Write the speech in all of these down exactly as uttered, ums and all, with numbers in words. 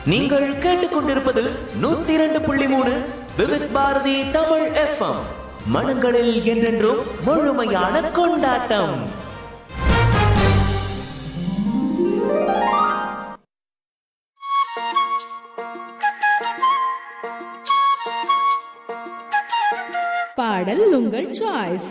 நீங்கள் கேட்டுக்கொண்டிருப்பது நூத்தி இரண்டு புள்ளி மூணு விவித் பாரதி தமிழ் எஃப்எம். மனங்களில் என்றென்றும் முழுமையான கொண்டாட்டம். பாடல் உங்கள் choice.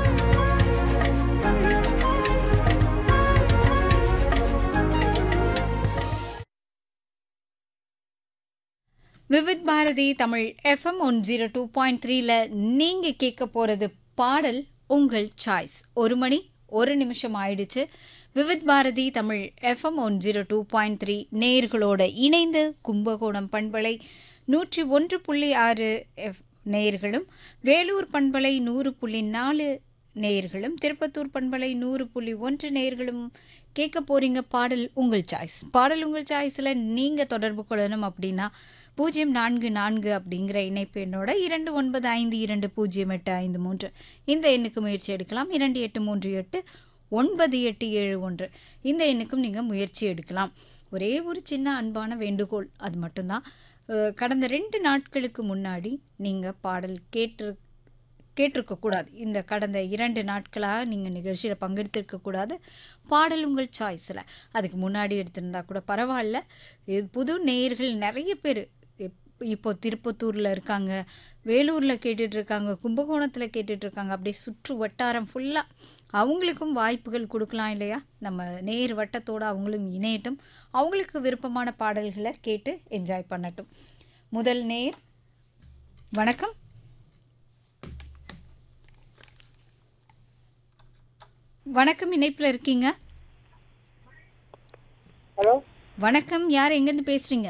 Vividh Bharathi Tamil FM one zero two point த்ரீல நீங்கள் கேட்க போகிறது பாடல் உங்கள் சாய்ஸ். ஒரு மணி ஒரு நிமிஷம் ஆயிடுச்சு. Vividh Bharathi Tamil FM one zero two point three நேயர்களோட இணைந்து கும்பகோணம் பண்பலை நூற்றி ஒன்று புள்ளி ஆறு எஃப் நேயர்களும், வேலூர் பண்பலை நூறு புள்ளி நாலு நேயர்களும், திருப்பத்தூர் பண்பலை நூறு புள்ளி ஒன்று நேயர்களும் கேட்க போகிறீங்க பாடல் உங்கள் சாய்ஸ். பாடல் உங்கள் சாய்ஸில் நீங்கள் தொடர்பு கொள்ளணும் அப்படின்னா பூஜ்ஜியம் நான்கு நான்கு அப்படிங்கிற இணைப்பு எண்ணோட இரண்டு ஒன்பது ஐந்து இரண்டு பூஜ்ஜியம் எட்டு ஐந்து மூன்று இந்த எண்ணுக்கு முயற்சி எடுக்கலாம். இரண்டு எட்டு மூன்று எட்டு ஒன்பது எட்டு ஏழு ஒன்று இந்த எண்ணுக்கும் நீங்கள் முயற்சி எடுக்கலாம். ஒரே ஒரு சின்ன அன்பான வேண்டுகோள், அது மட்டும்தான். கடந்த ரெண்டு நாட்களுக்கு முன்னாடி நீங்கள் பாடல் கேட்டு கேட்டிருக்கக்கூடாது. இந்த கடந்த இரண்டு நாட்களாக நீங்கள் நிகழ்ச்சியில் பங்கெடுத்திருக்கக்கூடாது பாடல் உங்கள் சாய்ஸில். அதுக்கு முன்னாடி எடுத்திருந்தா கூட பரவாயில்ல. புது நேயர்கள் நிறைய பேர் இப்போ திருப்பத்தூரில் இருக்காங்க, வேலூரில் கேட்டுட்ருக்காங்க, கும்பகோணத்தில் கேட்டுட்ருக்காங்க. அப்படியே சுற்று வட்டாரம் ஃபுல்லாக அவங்களுக்கும் வாய்ப்புகள் கொடுக்கலாம் இல்லையா? நம்ம நேர் வட்டத்தோடு அவங்களும் இணையட்டும், அவங்களுக்கு விருப்பமான பாடல்களை கேட்டு என்ஜாய் பண்ணட்டும். முதல் நேர், வணக்கம். வணக்கம், இணைப்பில் இருக்கீங்க. ஹலோ, வணக்கம். யார் எங்கேருந்து பேசுகிறீங்க?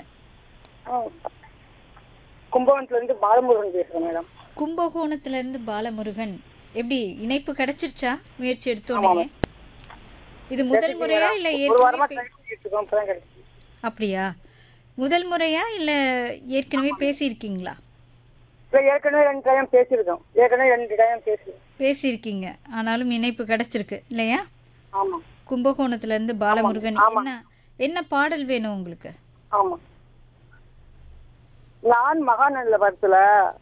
கும்பகோணத்துலேருந்து பாலமுருகன் பேசுகிறேன் மேடம். கும்பகோணத்துலேருந்து பாலமுருகன். எப்படி இணைப்பு கிடைச்சிருச்சா முயற்சி எடுத்தோன்னே? இது முதல் முறையா இல்லை ஏற்கனவே? அப்படியா, முதல் முறையா இல்லை ஏற்கனவே பேசியிருக்கீங்களா? ஏற்கனவே ரெண்டு டைம் பேசியிருக்கோம். ஏற்கனவே ரெண்டு டைம் பேசி பேசியிருக்கீங்க ஆனாலும் இணைப்பு கிடைச்சிருக்கு இல்லையா? ஆமாம். கும்பகோணத்துலேருந்து பாலமுருகன். என்ன என்ன பாடல் வேணும் உங்களுக்கு? ஆமாம், நான் மகாநல்ல படத்துல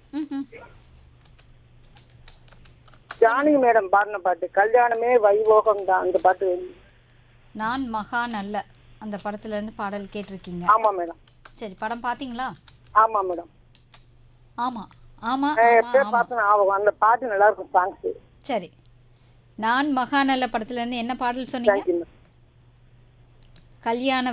ஜானகி மேடம் பாடின பாட்டு கல்யாணமே வைபோகம் தான், அந்த பாட்டு வேணும். நான் மகான் அல்ல அந்த படத்துல இருந்து பாடல் கேட்டிருக்கீங்க? ஆமா மேடம். சரி, படம் பாத்தீங்களா? ஆமா மேடம். ஆமா ஆமா பார்த்தேன். அந்த பாட்டு நல்லா இருக்கும், சாங்ஸ். சரி, நான் மகாநல்ல படத்துல இருந்து என்ன பாடல் சொன்னீங்க? கல்யாண